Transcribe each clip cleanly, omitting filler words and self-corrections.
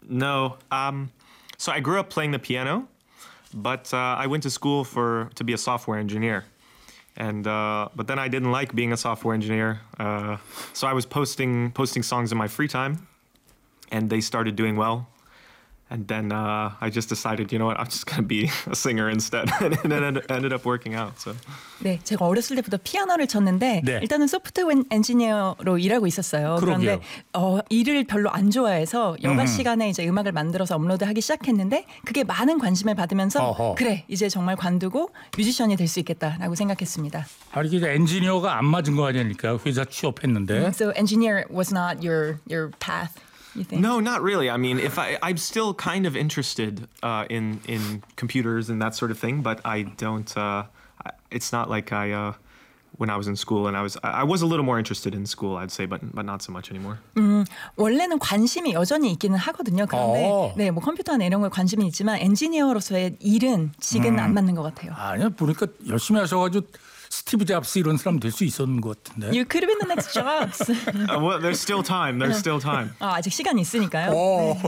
No. So I grew up playing the piano, but I went to school to be a software engineer. And but then I didn't like being a software engineer. So I was posting songs in my free time, and they started doing well. And then I just decided, you know what, I'm just going to be a singer instead. And it ended up working out. So. 네, 제가 어렸을 때부터 피아노를 쳤는데 네. 일단은 소프트웨어 엔지니어로 일하고 있었어요. 그러게요. 그런데 일을 별로 안 좋아해서 여가 시간에 이제 음악을 만들어서 업로드하기 시작했는데 그게 많은 관심을 받으면서 어허. 그래, 이제 정말 관두고 뮤지션이 될 수 있겠다라고 생각했습니다. 아니 이게 엔지니어가 안 맞은 거 아니니까 회사 취업했는데. So engineer was not your path. You think? No, not really. I mean, I'm still kind of interested in computers and that sort of thing, but I don't. It's not like when I was in school and I was a little more interested in school, I'd say, but not so much anymore. 원래는 관심이 여전히 있기는 하거든요. 그런데 네, 뭐 컴퓨터나 이런 거에 관심이 있지만 엔지니어로서의 일은 지금은 안 맞는 것 같아요. 아니요, 보니까 열심히 하셔가지고 스티브 잡스 이런 사람 될 수 있었는 것 같은데. You could have been the next Jobs. Well, there's still time. There's still time. 아직 시간이 있으니까요. 네.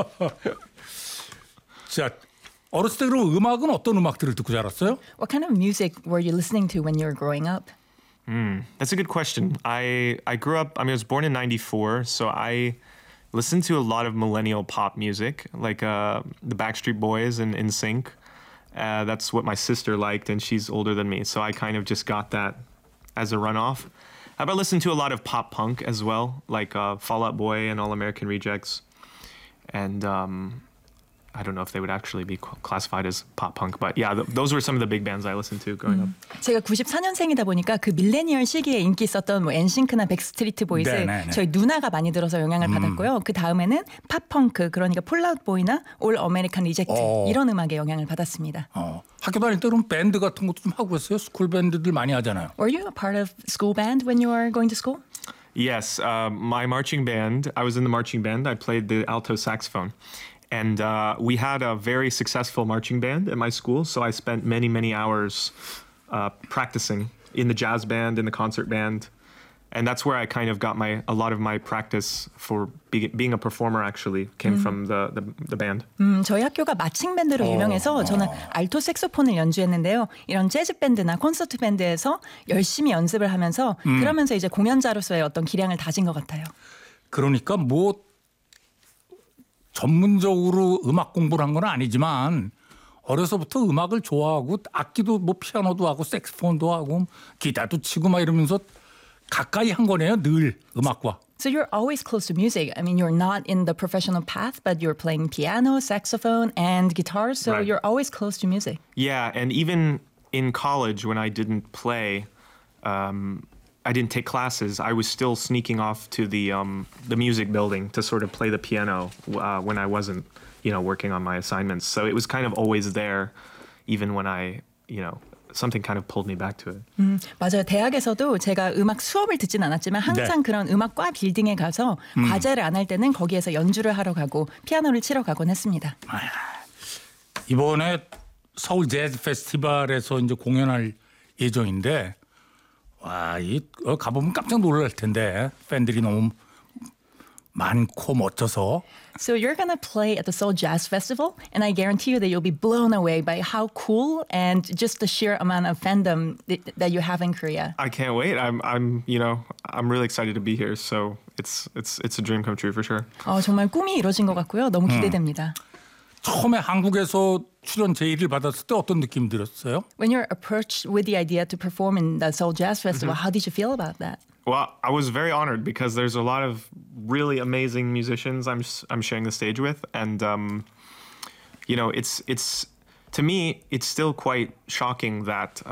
자, 어렸을 때 그럼 음악은 어떤 음악들을 듣고 자랐어요? What kind of music were you listening to when you were growing up? That's a good question. I grew up. I was born in '94, so I listened to a lot of millennial pop music, like the Backstreet Boys and NSYNC. That's what my sister liked, and she's older than me, so I kind of just got that as a runoff. But I listened to a lot of pop punk as well, like Fall Out Boy and All American Rejects, and I don't know if they would actually be classified as pop punk, but yeah, those were some of the big bands I listened to growing up. 제가 94년생이다 보니까 그 밀레니얼 시기에 인기 있었던 뭐 엔싱크나 백스트리트 보이즈 저희 누나가 많이 들어서 영향을 받았고요. 그 다음에는 팝펑크, 그러니까 폴아웃 보이나 올 어메리칸 리젝트 이런 음악에 영향을 받았습니다. 학교 다닐 때 그럼 밴드 같은 것도 좀 하고 했어요? 스쿨 밴드들 많이 하잖아요. Were you a part of school band when you were going to school? Yes, my marching band. I was in the marching band. I played the alto saxophone. And we had a very successful marching band at my school, so I spent many, many hours practicing in the jazz band, in the concert band. And that's where I kind of got a lot of my practice for being a performer actually came from the band. 저희 학교가 마칭 밴드로 유명해서 저는 알토 색소폰을 연주했는데요. 이런 재즈 밴드나 콘서트 밴드에서 열심히 연습을 하면서 그러면서 이제 공연자로서의 어떤 기량을 다진 것 같아요. 그러니까 뭐 전문적으로 음악 공부를 한 건 아니지만 어려서부터 음악을 좋아하고 악기도 뭐 피아노도 하고 색소폰도 하고 기타도 치고 막 이러면서 가까이 한 거네요, 늘 음악과. So you're always close to music. I mean, you're not in the professional path, but you're playing piano, saxophone, and guitar. So Right. you're always close to music. Yeah, and even in college when I didn't play, I didn't take classes. I was still sneaking off to the music building to sort of play the piano when I wasn't, working on my assignments. So it was kind of always there, even when something kind of pulled me back to it. 맞아요. 대학에서도 제가 음악 수업을 듣진 않았지만 항상 그런 음악과 빌딩에 가서 과제를 안 할 때는 거기에서 연주를 하러 가고 피아노를 치러 가곤 했습니다. 이번에 서울 재즈 페스티벌에서 이제 공연할 예정인데 와, 가보면 깜짝 놀랄 텐데 팬들이 너무 많고 멋져서. So you're gonna play at the Seoul Jazz Festival, and I guarantee you that you'll be blown away by how cool and just the sheer amount of fandom that you have in Korea. I can't wait. I'm really excited to be here. So it's a dream come true for sure. 정말 꿈이 이루어진 것 같고요. 너무 기대됩니다. 처음에 한국에서 출연 제의를 받았을 때 어떤 느낌 들었어요? When you're approached with the idea to perform in the Seoul Jazz Festival, how did you feel about that? Well, I was very honored because there's a lot of really amazing musicians I'm sharing the stage with, and it's to me it's still quite shocking that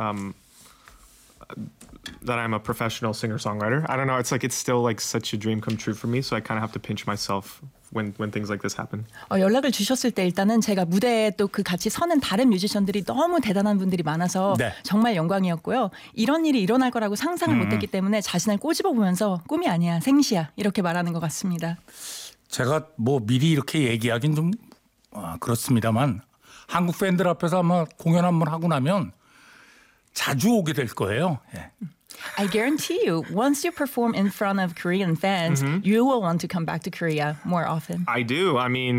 I'm a professional singer-songwriter. I don't know. It's still like such a dream come true for me. So I kind of have to pinch myself when things like this happen. 연락을 주셨을 때 일단은 제가 무대에 또 그 같이 서는 다른 뮤지션들이 너무 대단한 분들이 많아서 정말 영광이었고요. 이런 일이 일어날 거라고 상상을 못했기 때문에 자신을 꼬집어 보면서 꿈이 아니야, 생시야 이렇게 말하는 것 같습니다. 제가 뭐 미리 이렇게 얘기하긴 좀 그렇습니다만 한국 팬들 앞에서 아마 공연 한번 하고 나면 자주 오게 될 거예요. 예. I guarantee you, once you perform in front of Korean fans, you will want to come back to Korea more often. I do. I mean,